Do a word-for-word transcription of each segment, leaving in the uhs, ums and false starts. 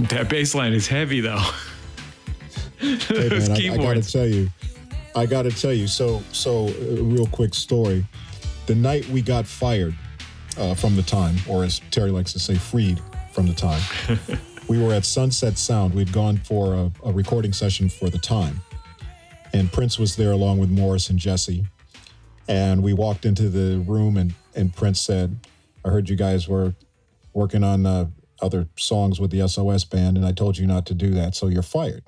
That bass line is heavy, though. Hey, man, I, I got to tell you. I got to tell you. So, so a real quick story. The night we got fired uh, from the Time, or as Terry likes to say, freed from the Time, we were at Sunset Sound. We'd gone for a, a recording session for the Time. And Prince was there along with Morris and Jesse. And we walked into the room, and, and Prince said, I heard you guys were working on uh, other songs with the S O S band, and I told you not to do that, so you're fired.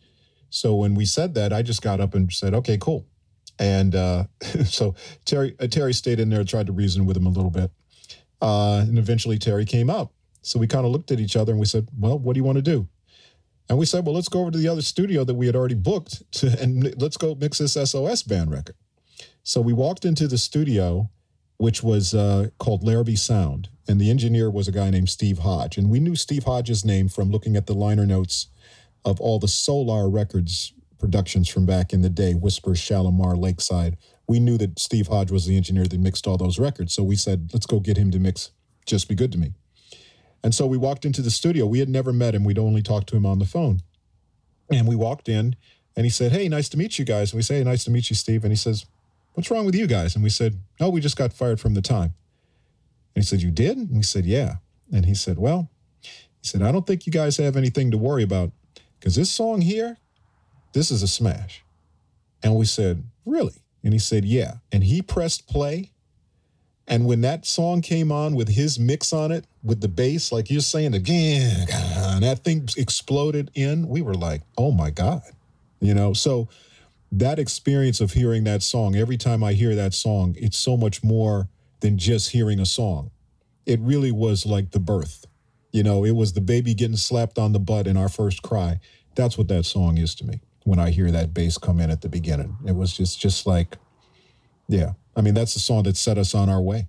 So when we said that, I just got up and said, okay, cool. And uh, so Terry uh, Terry stayed in there and tried to reason with him a little bit. Uh, and eventually Terry came out. So we kind of looked at each other and we said, well, what do you want to do? And we said, well, let's go over to the other studio that we had already booked to, and let's go mix this S O S band record. So we walked into the studio, which was uh, called Larrabee Sound. And the engineer was a guy named Steve Hodge. And we knew Steve Hodge's name from looking at the liner notes of all the Solar Records productions from back in the day, Whisper, Shalimar, Lakeside. We knew that Steve Hodge was the engineer that mixed all those records. So we said, let's go get him to mix Just Be Good to Me. And so we walked into the studio. We had never met him. We'd only talked to him on the phone. And we walked in, and he said, hey, nice to meet you guys. And we say, hey, nice to meet you, Steve. And he says, what's wrong with you guys? And we said, oh, we just got fired from the Time. And he said, you did? And we said, yeah. And he said, well, he said, I don't think you guys have anything to worry about, because this song here, this is a smash. And we said, really? And he said, yeah. And he pressed play. And when that song came on with his mix on it, with the bass, like you're saying, again, and that thing exploded in, we were like, oh my God. You know, so that experience of hearing that song, every time I hear that song, it's so much more than just hearing a song. It really was like the birth. You know, it was the baby getting slapped on the butt in our first cry. That's what that song is to me when I hear that bass come in at the beginning. It was just, just like, yeah. I mean, that's the song that set us on our way.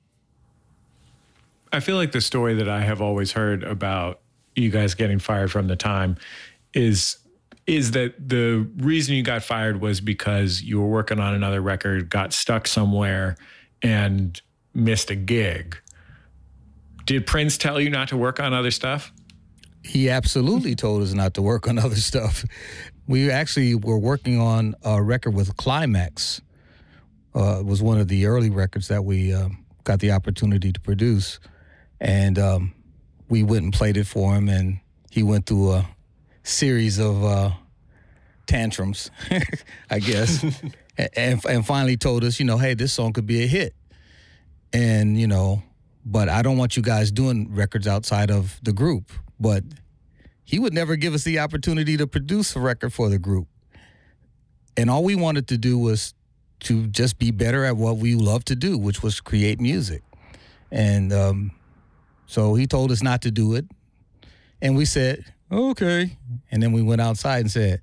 I feel like the story that I have always heard about you guys getting fired from the Time is is that the reason you got fired was because you were working on another record, got stuck somewhere, and missed a gig. Did Prince tell you not to work on other stuff? He absolutely told us not to work on other stuff. We actually were working on a record with Climax. Uh, it was one of the early records that we uh, got the opportunity to produce. And um, we went and played it for him, and he went through a series of uh, tantrums, I guess, and, and finally told us, you know, hey, this song could be a hit. And, you know, but I don't want you guys doing records outside of the group. But he would never give us the opportunity to produce a record for the group. And all we wanted to do was to just be better at what we love to do, which was create music. And um, so he told us not to do it. And we said, okay. And then we went outside and said,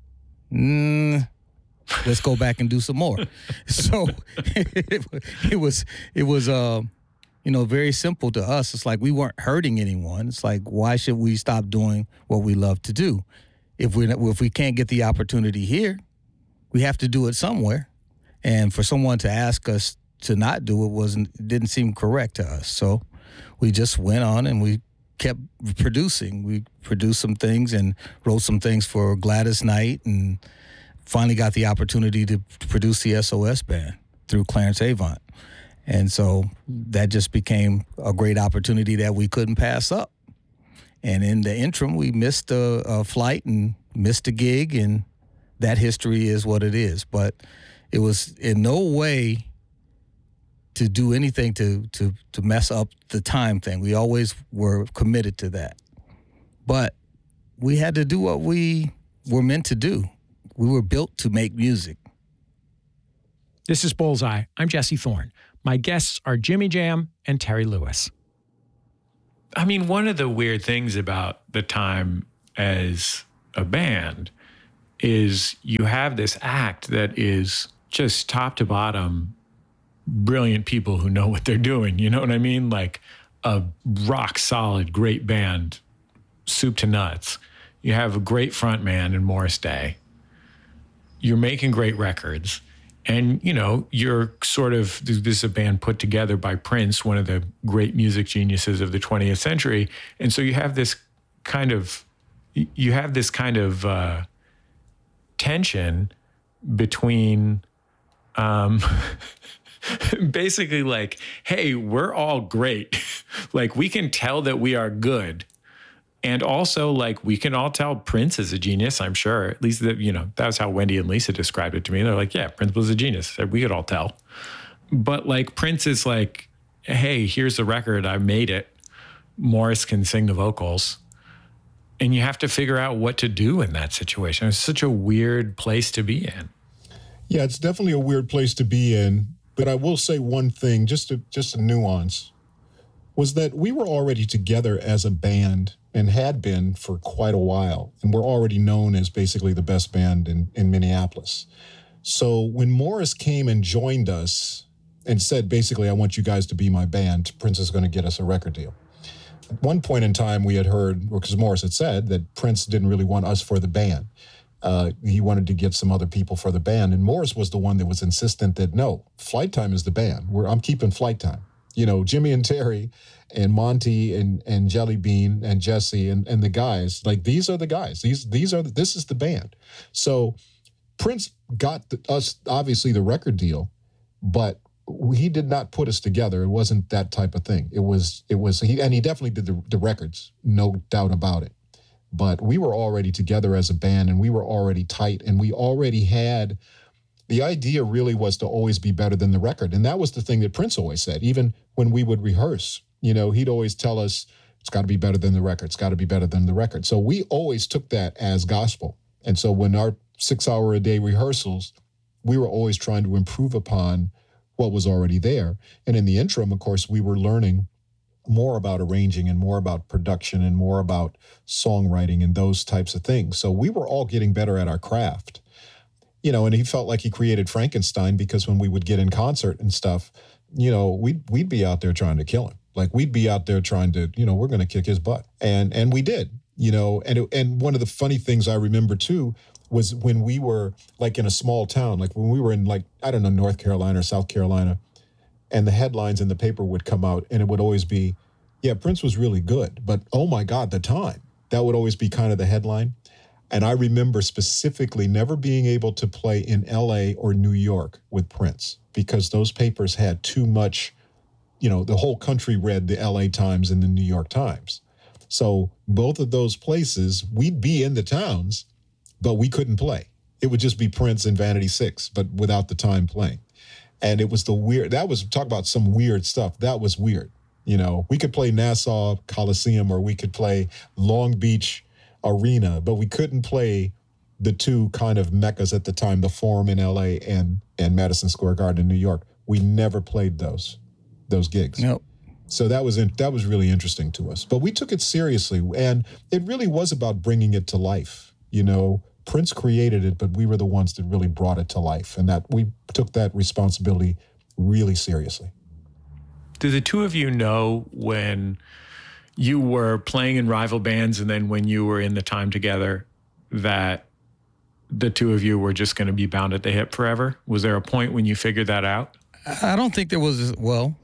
mm, let's go back and do some more. So it, it was, it was, uh, you know, very simple to us. It's like we weren't hurting anyone. It's like, why should we stop doing what we love to do? If we if we can't get the opportunity here, we have to do it somewhere. And for someone to ask us to not do it wasn't didn't seem correct to us. So we just went on and we kept producing. We produced some things and wrote some things for Gladys Knight, and finally got the opportunity to produce the S O S band through Clarence Avant. And so that just became a great opportunity that we couldn't pass up. And in the interim, we missed a, a flight and missed a gig, and that history is what it is. But it was in no way to do anything to, to, to mess up the time thing. We always were committed to that. But we had to do what we were meant to do. We were built to make music. This is Bullseye. I'm Jesse Thorne. My guests are Jimmy Jam and Terry Lewis. I mean, one of the weird things about the Time as a band is you have this act that is just top to bottom brilliant people who know what they're doing. You know what I mean? Like a rock solid, great band, soup to nuts. You have a great front man in Morris Day. You're making great records. And, you know, you're sort of, this is a band put together by Prince, one of the great music geniuses of the twentieth century. And so you have this kind of, you have this kind of uh, tension between um, basically like, hey, we're all great. Like, we can tell that we are good. And also, like, we can all tell Prince is a genius, I'm sure. At least, that, you know, that was how Wendy and Lisa described it to me. They're like, yeah, Prince was a genius. We could all tell. But, like, Prince is like, hey, here's the record. I made it. Morris can sing the vocals. And you have to figure out what to do in that situation. It's such a weird place to be in. Yeah, it's definitely a weird place to be in. But I will say one thing, just a, just a nuance, was that we were already together as a band and had been for quite a while. And we're already known as basically the best band in, in Minneapolis. So when Morris came and joined us and said, basically, I want you guys to be my band, Prince is going to get us a record deal. At one point in time, we had heard, because Morris had said that Prince didn't really want us for the band. Uh, he wanted to get some other people for the band. And Morris was the one that was insistent that, no, Flight Time is the band. We're, I'm keeping Flight Time. You know, Jimmy and Terry and Monty and, and Jelly Bean and Jesse and, and the guys, like, these are the guys. These these are the, this is the band. So Prince got the, us, obviously, the record deal, but he did not put us together. It wasn't that type of thing. It was, it was, he, and he definitely did the, the records, no doubt about it. But we were already together as a band, and we were already tight, and we already had, the idea really was to always be better than the record. And that was the thing that Prince always said. Even when we would rehearse, you know, he'd always tell us, it's got to be better than the record. It's got to be better than the record. So we always took that as gospel. And so when our six hour a day rehearsals, we were always trying to improve upon what was already there. And in the interim, of course, we were learning more about arranging and more about production and more about songwriting and those types of things. So we were all getting better at our craft. You know, and he felt like he created Frankenstein, because when we would get in concert and stuff, you know, we'd, we'd be out there trying to kill him. Like, we'd be out there trying to, you know, we're going to kick his butt. And and we did, you know, and it, and one of the funny things I remember, too, was when we were, like, in a small town, like when we were in, like, I don't know, North Carolina or South Carolina, and the headlines in the paper would come out, and it would always be, yeah, Prince was really good, but oh my God, the time. That would always be kind of the headline. And I remember specifically never being able to play in L A or New York with Prince, because those papers had too much, you know, the whole country read the L A Times and the New York Times. So both of those places, we'd be in the towns, but we couldn't play. It would just be Prince and Vanity Six, but without the Time playing. And it was the weird, that was, talk about some weird stuff. That was weird. You know, we could play Nassau Coliseum, or we could play Long Beach Arena, but we couldn't play the two kind of meccas at the time, the Forum in L A and and Madison Square Garden in New York. We never played those those gigs. Nope. So that was in, that was really interesting to us. But we took it seriously, and it really was about bringing it to life. You know, Prince created it, but we were the ones that really brought it to life, and that we took that responsibility really seriously. Do the two of you know when you were playing in rival bands, and then when you were in the Time together, that the two of you were just going to be bound at the hip forever? Was there a point when you figured that out? I don't think there was, well,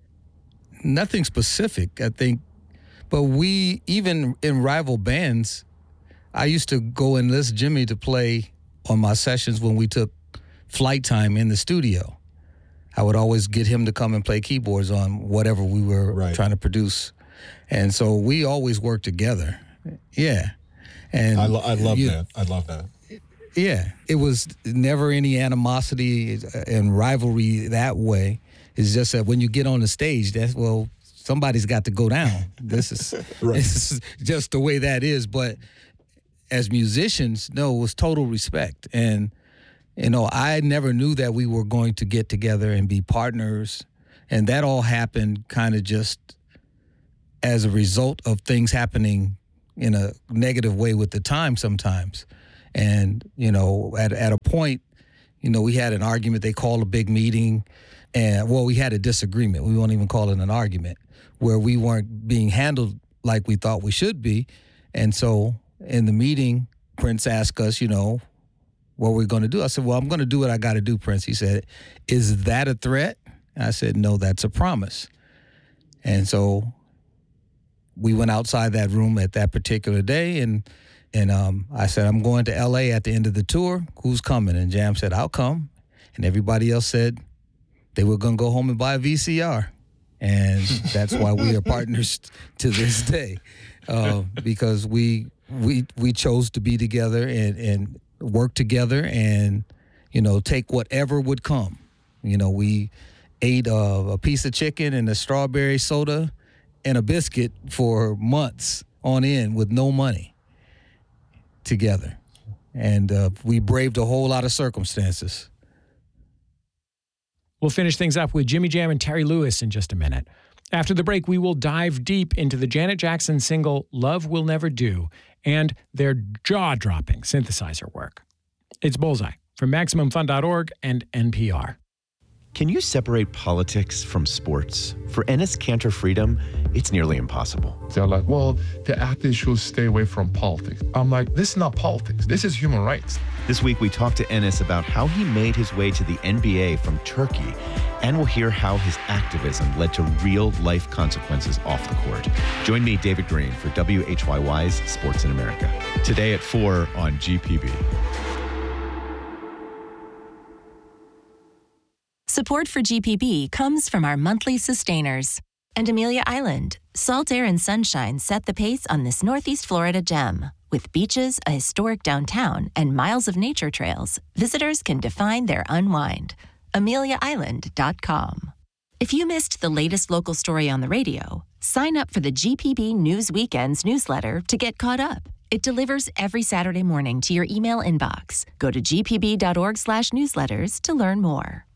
nothing specific, I think. But we, even in rival bands, I used to go enlist Jimmy to play on my sessions when we took Flight Time in the studio. I would always get him to come and play keyboards on whatever we were right. trying to produce. And so we always worked together. Yeah. And I, lo- I love you, that. I love that. Yeah. It was never any animosity and rivalry that way. It's just that when you get on the stage, that's, well, somebody's got to go down. This is, right. this is just the way that is. But as musicians, no, it was total respect. And, you know, I never knew that we were going to get together and be partners. And that all happened kind of just as a result of things happening in a negative way with the Time sometimes. And, you know, at at a point, you know, we had an argument. They called a big meeting. And, well, we had a disagreement. We won't even call it an argument, where we weren't being handled like we thought we should be. And so in the meeting, Prince asked us, you know, what we're going to do. I said, well, I'm going to do what I got to do, Prince. He said, is that a threat? And I said, no, that's a promise. And so we went outside that room at that particular day, and and um, I said, I'm going to L A at the end of the tour. Who's coming? And Jam said, I'll come. And everybody else said they were going to go home and buy a V C R. And that's why we are partners to this day, uh, because we we we chose to be together and, and work together and, you know, take whatever would come. You know, we ate a, a piece of chicken and a strawberry soda and a biscuit for months on end with no money together. And uh, we braved a whole lot of circumstances. We'll finish things up with Jimmy Jam and Terry Lewis in just a minute. After the break, we will dive deep into the Janet Jackson single Love Will Never Do and their jaw-dropping synthesizer work. It's Bullseye from Maximum Fun dot org and N P R. Can you separate politics from sports? For Enes Kanter Freedom, it's nearly impossible. They're like, well, the athletes should stay away from politics. I'm like, this is not politics. This is human rights. This week, we talked to Enes about how he made his way to the N B A from Turkey, and we'll hear how his activism led to real-life consequences off the court. Join me, David Green, for W H Y Y's Sports in America. Today at four on G P B. Support for G P B comes from our monthly sustainers. And Amelia Island, salt air and sunshine set the pace on this Northeast Florida gem. With beaches, a historic downtown, and miles of nature trails, visitors can define their unwind. amelia island dot com. If you missed the latest local story on the radio, sign up for the G P B News Weekends newsletter to get caught up. It delivers every Saturday morning to your email inbox. Go to g p b dot org slash newsletters to learn more.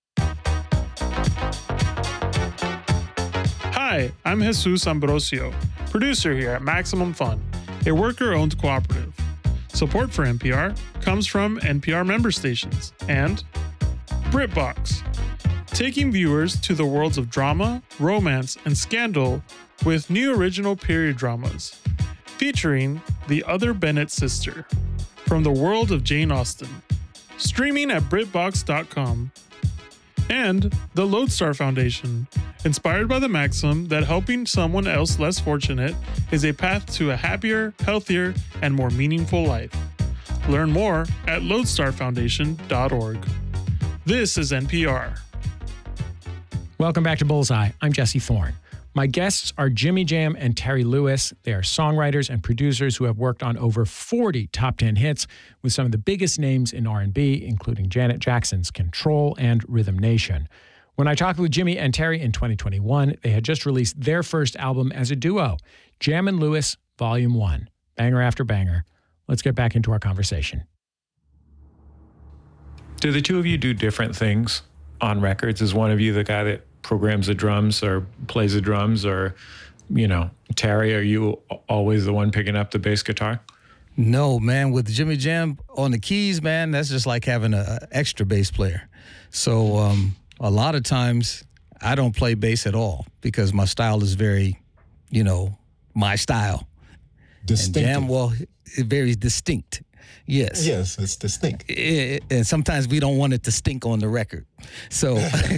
Hi, I'm Jesus Ambrosio, producer here at Maximum Fun, a worker-owned cooperative. Support for N P R comes from N P R member stations and BritBox, taking viewers to the worlds of drama, romance, and scandal with new original period dramas, featuring The Other Bennett Sister, from the world of Jane Austen, streaming at brit box dot com. And the Lodestar Foundation, inspired by the maxim that helping someone else less fortunate is a path to a happier, healthier, and more meaningful life. Learn more at lodestar foundation dot org. This is N P R. Welcome back to Bullseye. I'm Jesse Thorne. My guests are Jimmy Jam and Terry Lewis. They are songwriters and producers who have worked on over forty top ten hits with some of the biggest names in R and B, including Janet Jackson's Control and Rhythm Nation. When I talked with Jimmy and Terry in twenty twenty-one, they had just released their first album as a duo, Jam and Lewis, Volume one. Banger after banger. Let's get back into our conversation. Do the two of you do different things on records? Is one of you the guy that programs the drums or plays the drums, or, you know, Terry, are you always the one picking up the bass guitar? No, man. With Jimmy Jam on the keys, man, that's just like having an extra bass player. So um, a lot of times I don't play bass at all because my style is very, you know, my style. Distinctive. And Jam, well, very distinct. Yes. Yes, it's distinct. It, and sometimes we don't want it to stink on the record. So,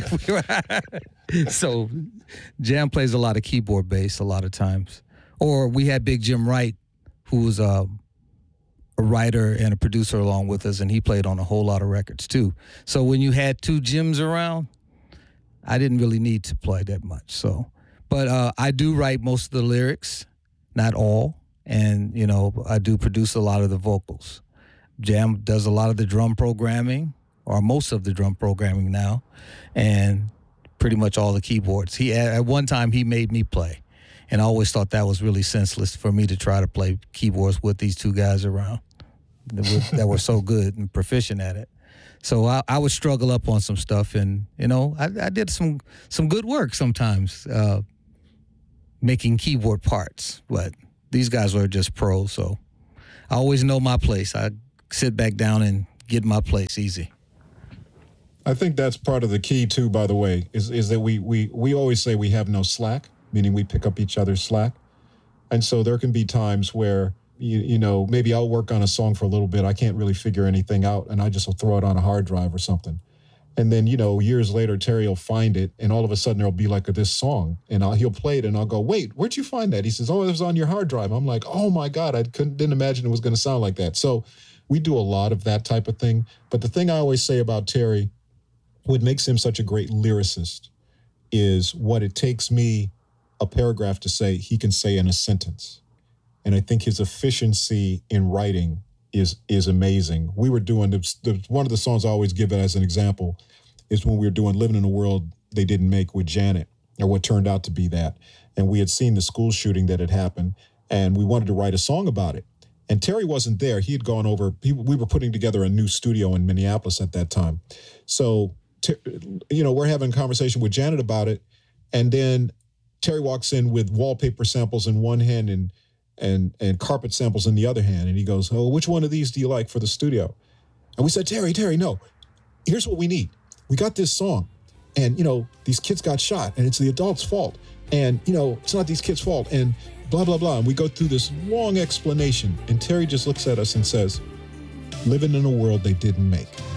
so Jam plays a lot of keyboard bass a lot of times. Or we had Big Jim Wright, who was a, a writer and a producer along with us, and he played on a whole lot of records too. So when you had two Jims around, I didn't really need to play that much. So, but uh, I do write most of the lyrics, not all, and you know I do produce a lot of the vocals. Jam does a lot of the drum programming, or most of the drum programming now, and pretty much all the keyboards. He at one time he made me play, and I always thought that was really senseless for me to try to play keyboards with these two guys around that were, that were so good and proficient at it. So I, I would struggle up on some stuff, and you know I, I did some some good work sometimes uh, making keyboard parts, but these guys were just pros, so I always know my place. I sit back down and get my place easy. I think that's part of the key too, by the way, is is that we we we always say we have no slack, meaning we pick up each other's slack. And so there can be times where, you, you know, maybe I'll work on a song for a little bit. I can't really figure anything out, and I just will throw it on a hard drive or something. And then, you know, years later, Terry will find it, and all of a sudden there'll be like a, this song, and I'll, he'll play it, and I'll go, wait, where'd you find that? He says, oh, it was on your hard drive. I'm like, oh my God, I couldn't, didn't imagine it was going to sound like that. So we do a lot of that type of thing. But the thing I always say about Terry, what makes him such a great lyricist, is what it takes me a paragraph to say, he can say in a sentence. And I think his efficiency in writing is is amazing. We were doing, the, the, one of the songs I always give it as an example is when we were doing Living in a World They Didn't Make with Janet, or what turned out to be that. And we had seen the school shooting that had happened, and we wanted to write a song about it. And Terry wasn't there. He had gone over, he, we were putting together a new studio in Minneapolis at that time. So, ter, you know, we're having a conversation with Janet about it, and then Terry walks in with wallpaper samples in one hand and and and carpet samples in the other hand. And he goes, oh, which one of these do you like for the studio? And we said, Terry, Terry, no, here's what we need. We got this song, and, you know, these kids got shot, and it's the adults' fault. And, you know, it's not these kids' fault, and blah, blah, blah. And we go through this long explanation, and Terry just looks at us and says, living in a world they didn't make.